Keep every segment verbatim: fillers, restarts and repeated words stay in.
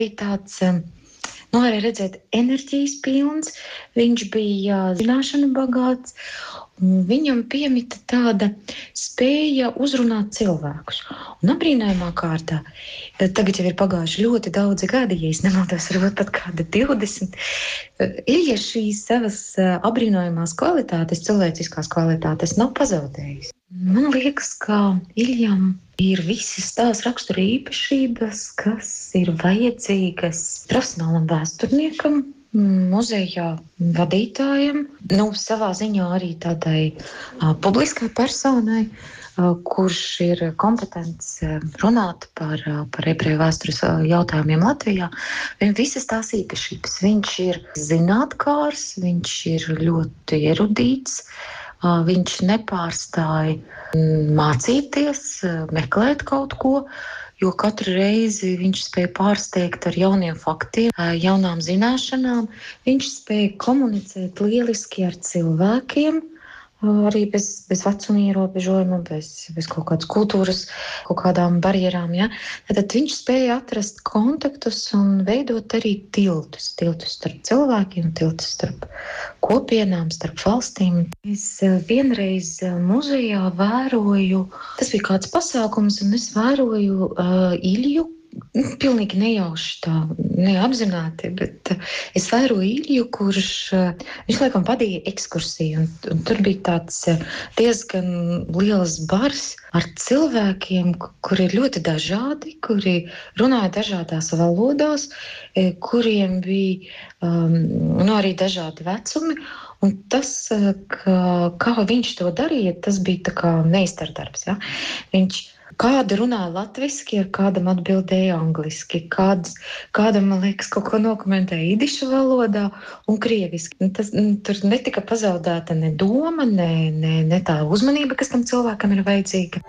Bija tāds, nu, arī redzēt, enerģijas pilns, viņš bija zināšanu bagāts, un viņam piemita tāda spēja uzrunāt cilvēkus. Un apbrīnājumā kārtā, tagad jau ir pagājuši ļoti daudzi gadi, ja es nemaldos, varbūt pat kāda divdesmit, Ilja šīs savas apbrīnājumās kvalitātes, cilvēciskās kvalitātes nav pazaudējis. Man liekas, ka Iljam ir visas tās rakstura īpašības, kas ir vajadzīgas profesionālam vēsturniekam, muzejā vadītājam, nu, savā ziņā arī tādai uh, publiskai personai, uh, kurš ir kompetents uh, runāt par, uh, par ebreju vēstures uh, jautājumiem Latvijā. Viņam visas tās īpašības. Viņš ir zinātkārs, viņš ir ļoti erudīts, uh, viņš nepārstāja mācīties, uh, meklēt kaut ko, jo katru reizi viņš spēja pārsteigt ar jauniem faktiem, jaunām zināšanām. Viņš spēja komunicēt lieliski ar cilvēkiem, arī bez, bez vecuma ierobežojuma, bez, bez kaut kādas kultūras, kaut kādām barjerām. Ja? Tad viņš spēja atrast kontaktus un veidot arī tiltus, tiltus starp cilvēkiem, tiltus starp kopienām, starp valstīm. Es vienreiz muzejā vēroju, tas bija kāds pasākums, un es vēroju uh, Ilju, pilnīgi nejauši tā, neapzināti, bet es vēroju Ilju, kurš, viņš laikam vadīja ekskursiju, un, un tur bija tāds diezgan liels bars ar cilvēkiem, kuri ir ļoti dažādi, kuri runāja dažādās valodās, kuriem bija um, nu, arī dažādi vecumi, un tas, ka, kā viņš to darīja, tas bija tā kā meistardarbs, ja? Viņš Kāda runāja latviski, ar kādam atbildēja angliski, kāds, kādam, man liekas, kaut ko nokomentēja idišu valodā un krieviski. Tas, tur netika pazaudēta ne doma, ne, ne, ne tā uzmanība, kas tam cilvēkam ir vajadzīga.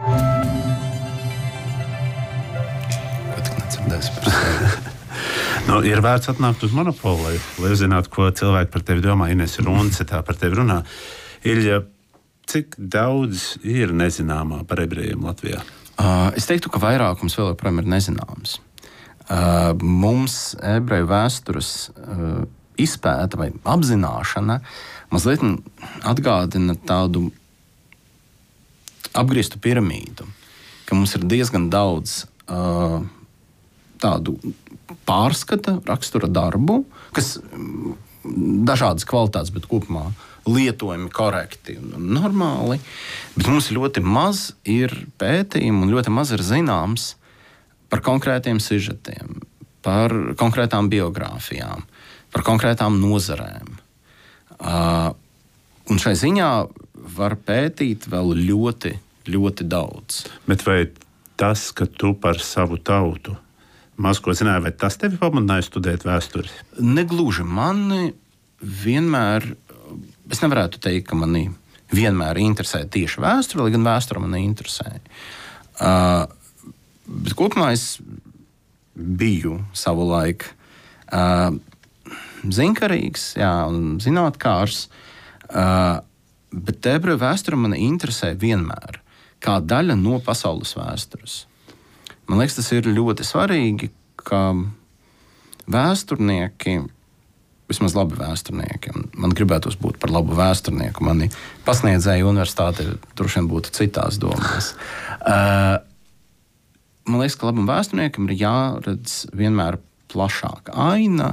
Nu, ir vērts atnākt uz monopolu, lai, lai uzzinātu, ko cilvēki par tevi domā. Ines Runce tā par tevi runā. Ilja, cik daudz ir nezināmā par ebrejiem Latvijā? Uh, es teiktu, ka vairākums vēl joprojām ir nezināms. Uh, mums ebreju vēstures uh, izpēta vai apzināšana mazliet atgādina tādu apgrieztu piramīdu, ka mums ir diezgan daudz uh, tādu pārskata rakstura darbu, kas dažādas kvalitātes, bet kopumā lietojami korekti un normāli, bet mums ļoti maz ir pētījumu un ļoti maz ir zināms par konkrētiem sižetiem, par konkrētām biogrāfijām, par konkrētām nozarēm. Uh, un šai ziņā var pētīt vēl ļoti, ļoti daudz. Bet vai tas, ka tu par savu tautu maz ko zināji, vai tas tevi pamudināja studēt vēsturi? Negluži. Mani vienmēr Es nevarētu teikt, ka mani vienmēr interesē tieši vēsture, lai gan vēsture mani interesē. Uh, bet kopumā es biju savulaik uh, zinkarīgs, jā, un zinātkārs, uh, bet ebreju vēsture mani interesē vienmēr, kā daļa no pasaules vēstures. Man liekas, tas ir ļoti svarīgi, ka vēsturnieki, vismaz labi vēsturnieki. Man gribētos būt par labu vēsturnieku. Mani pasniedzēji universitāte droši vien būtu citās domās. Uh, man liekas, ka labam vēsturniekam ir jāredz vienmēr plašāka aina,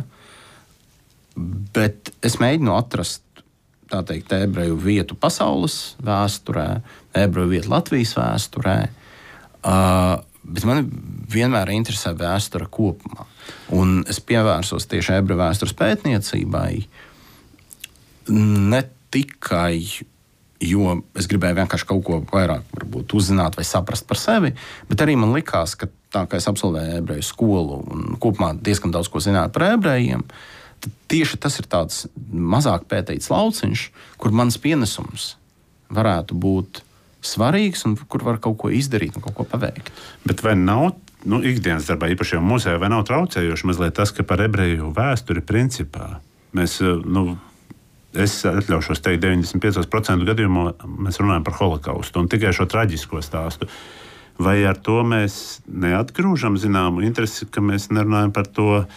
bet es mēģinu atrast, tā teikt, ebreju vietu pasaules vēsturē, ebreju vietu Latvijas vēsturē, uh, bet mani vienmēr interesē vēsture kopumā. Un es pievērsos tieši ebreju vēstures pētniecībai ne tikai, jo es gribēju vienkārši kaut ko vairāk varbūt uzzināt vai saprast par sevi, bet arī man likās, ka tā kā es absolvēju ebreju skolu un kopumā diezgan daudz ko zināju par ebrejiem, tad tieši tas ir tāds mazāk pētīts lauciņš, kur mans pienesums varētu būt svarīgs un kur var kaut ko izdarīt un kaut ko paveikt. Bet vai nav nu, ikdienas darbā, īpaši jau muzejā, vai nav traucējoši mazliet tas, ka par ebreju vēsturi principā mēs, nu, es atļaušos teikt, deviņdesmit pieci procenti gadījumā mēs runājam par holokaustu un tikai šo traģisko stāstu. Vai ar to mēs neatgrūžam zināmu interesi, ka mēs nerunājam par to